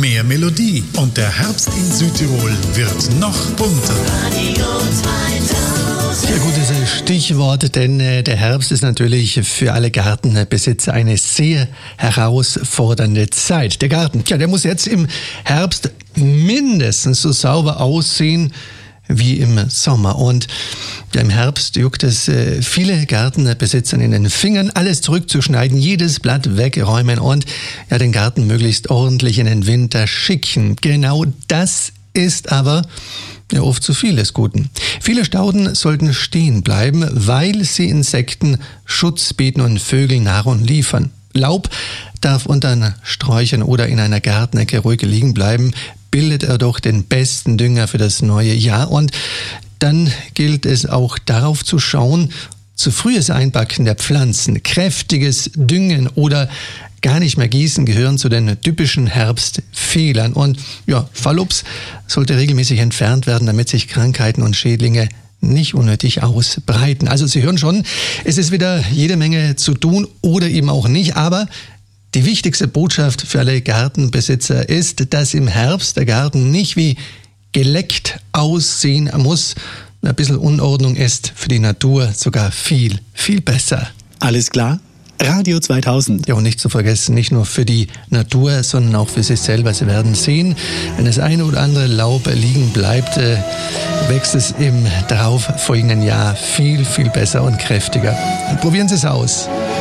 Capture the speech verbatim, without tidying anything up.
mehr Melodie und der Herbst in Südtirol wird noch bunter. Radio zweitausend. Ja, gutes Stichwort, denn äh, der Herbst ist natürlich für alle Gartenbesitzer eine sehr herausfordernde Zeit. Der Garten, ja, der muss jetzt im Herbst mindestens so sauber aussehen wie im Sommer. Und ja, im Herbst juckt es äh, viele Gartenbesitzern in den Fingern, alles zurückzuschneiden, jedes Blatt wegräumen und ja, den Garten möglichst ordentlich in den Winter schicken. Genau das ist aber ja oft zu viel des Guten. Viele Stauden sollten stehen bleiben, weil sie Insekten Schutz bieten und Vögeln Nahrung liefern. Laub darf unter den Sträuchern oder in einer Gartenecke ruhig liegen bleiben, bildet er doch den besten Dünger für das neue Jahr. Und dann gilt es auch darauf zu schauen, zu frühes Einpacken der Pflanzen, kräftiges Düngen oder gar nicht mehr gießen gehören zu den typischen Herbstfehlern. Und ja, Fallups sollte regelmäßig entfernt werden, damit sich Krankheiten und Schädlinge nicht unnötig ausbreiten. Also Sie hören schon, es ist wieder jede Menge zu tun oder eben auch nicht, aber die wichtigste Botschaft für alle Gartenbesitzer ist, dass im Herbst der Garten nicht wie geleckt aussehen muss. Ein bisschen Unordnung ist für die Natur sogar viel, viel besser. Alles klar? Radio zweitausend. Ja, und nicht zu vergessen, nicht nur für die Natur, sondern auch für sich selber. Sie werden sehen, wenn das eine oder andere Laub liegen bleibt, äh, wächst es im darauffolgenden Jahr viel, viel besser und kräftiger. Probieren Sie es aus.